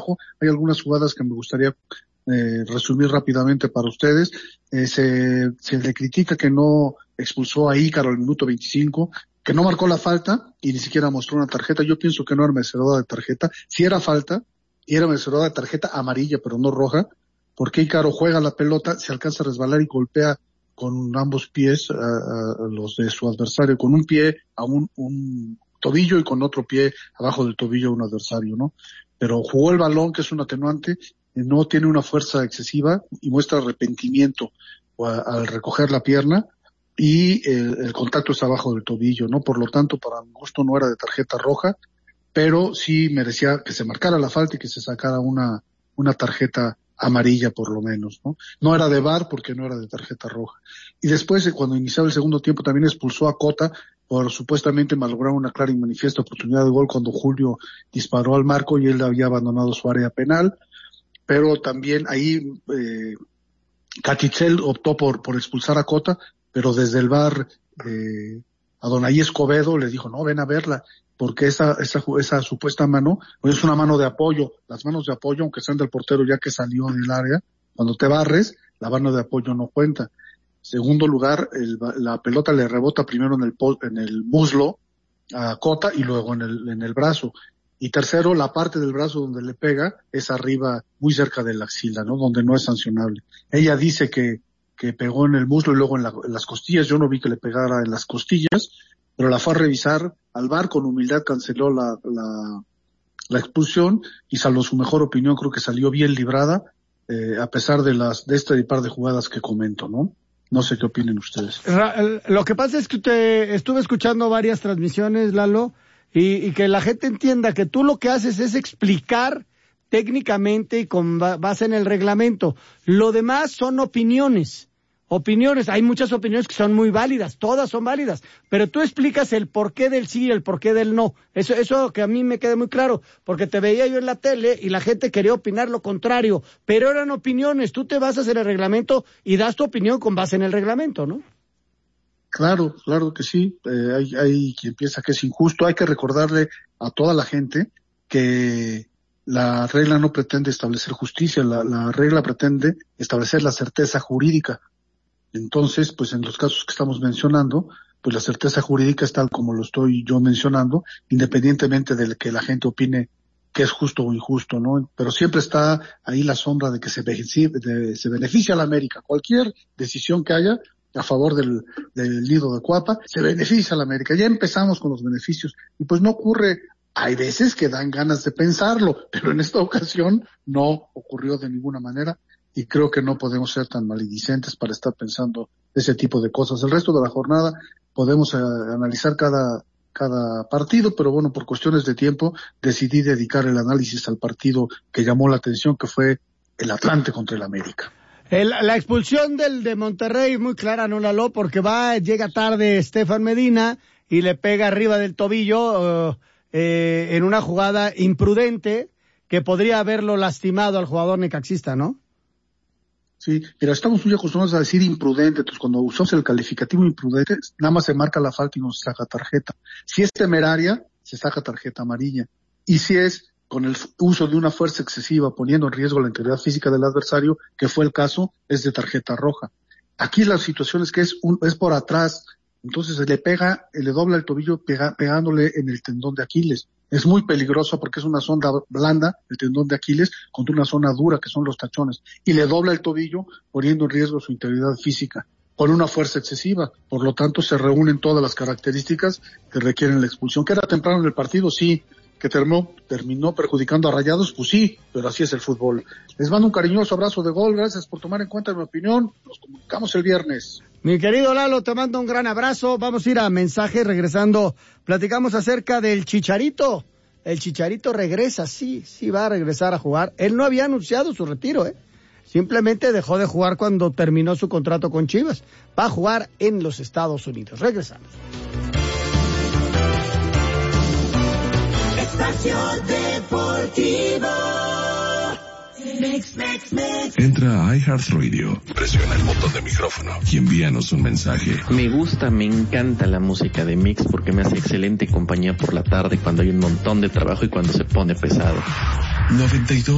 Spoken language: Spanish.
trabajo. Hay algunas jugadas que me gustaría resumir rápidamente para ustedes. Se le critica que no expulsó a Ícaro al minuto 25, que no marcó la falta y ni siquiera mostró una tarjeta. Yo pienso que no era merecedora de tarjeta. Si era falta, y era merecedora de tarjeta amarilla, pero no roja, porque Ícaro juega la pelota, se alcanza a resbalar y golpea con ambos pies a los de su adversario, con un pie a un tobillo y con otro pie abajo del tobillo a un adversario, ¿no? Pero jugó el balón, que es un atenuante, no tiene una fuerza excesiva y muestra arrepentimiento al recoger la pierna, y el contacto está abajo del tobillo, ¿no? Por lo tanto, para mi gusto no era de tarjeta roja, pero sí merecía que se marcara la falta y que se sacara una tarjeta amarilla por lo menos, ¿no? No era de VAR porque no era de tarjeta roja. Y después, cuando iniciaba el segundo tiempo, también expulsó a Cota por supuestamente malograr una clara y manifiesta oportunidad de gol cuando Julio disparó al marco y él había abandonado su área penal. Pero también ahí Catitzel optó por expulsar a Cota, pero desde el VAR Adonai Escobedo le dijo, no, ven a verla, porque esa supuesta mano, pues es una mano de apoyo. Las manos de apoyo, aunque sean del portero ya que salió del área, cuando te barres, la mano de apoyo no cuenta. Segundo lugar, la pelota le rebota primero en el muslo a Cota y luego en el brazo. Y tercero, la parte del brazo donde le pega es arriba, muy cerca de la axila, ¿no? Donde no es sancionable. Ella dice que pegó en el muslo y luego en las costillas. Yo no vi que le pegara en las costillas, pero la fue a revisar al VAR, con humildad canceló la expulsión y salvo su mejor opinión creo que salió bien librada, a pesar de este par de jugadas que comento, ¿no? No sé qué opinen ustedes. Lo que pasa es que estuve escuchando varias transmisiones, Lalo, y que la gente entienda que tú lo que haces es explicar técnicamente y con base en el reglamento. Lo demás son opiniones. Hay muchas opiniones que son muy válidas, todas son válidas, pero tú explicas el porqué del sí y el porqué del no. Eso que a mí me queda muy claro, porque te veía yo en la tele y la gente quería opinar lo contrario, pero eran opiniones. Tú te basas en el reglamento y das tu opinión con base en el reglamento, ¿no? Claro que sí. Hay quien piensa que es injusto. Hay que recordarle a toda la gente que la regla no pretende establecer justicia, la regla pretende establecer la certeza jurídica. Entonces, pues en los casos que estamos mencionando, pues la certeza jurídica es tal como lo estoy yo mencionando, independientemente de que la gente opine que es justo o injusto, ¿no? Pero siempre está ahí la sombra de que se beneficia a la América. Cualquier decisión que haya a favor del nido de Cuapa, se beneficia a la América. Ya empezamos con los beneficios y pues no ocurre. Hay veces que dan ganas de pensarlo, pero en esta ocasión no ocurrió de ninguna manera. Y creo que no podemos ser tan maledicentes para estar pensando ese tipo de cosas. El resto de la jornada podemos analizar cada partido, pero bueno, por cuestiones de tiempo decidí dedicar el análisis al partido que llamó la atención, que fue el Atlante contra el América. La expulsión de Monterrey muy clara, ¿no, Lalo? Porque llega tarde Estefan Medina y le pega arriba del tobillo en una jugada imprudente que podría haberlo lastimado al jugador necaxista, ¿no? Sí, pero estamos muy acostumbrados a decir imprudente, entonces cuando usamos el calificativo imprudente, nada más se marca la falta y no se saca tarjeta. Si es temeraria, se saca tarjeta amarilla. Y si es con el uso de una fuerza excesiva, poniendo en riesgo la integridad física del adversario, que fue el caso, es de tarjeta roja. Aquí la situación es que es por atrás, entonces le dobla el tobillo pegándole en el tendón de Aquiles. Es muy peligroso porque es una zona blanda, el tendón de Aquiles, contra una zona dura que son los tachones, y le dobla el tobillo poniendo en riesgo su integridad física con una fuerza excesiva. Por lo tanto, se reúnen todas las características que requieren la expulsión. ¿Que era temprano en el partido? Sí. ¿Que terminó perjudicando a Rayados? Pues sí, pero así es el fútbol. Les mando un cariñoso abrazo de gol, gracias por tomar en cuenta mi opinión. Nos comunicamos el viernes. Mi querido Lalo, te mando un gran abrazo. Vamos a ir a mensaje, regresando, platicamos acerca del Chicharito. El Chicharito regresa, sí va a regresar a jugar. Él no había anunciado su retiro, simplemente dejó de jugar cuando terminó su contrato con Chivas. Va a jugar en los Estados Unidos. Regresamos. Espacio Deportivo. Entra a iHeartRadio, presiona el botón de micrófono y envíanos un mensaje. Me encanta la música de Mix porque me hace excelente compañía por la tarde cuando hay un montón de trabajo y cuando se pone pesado. 92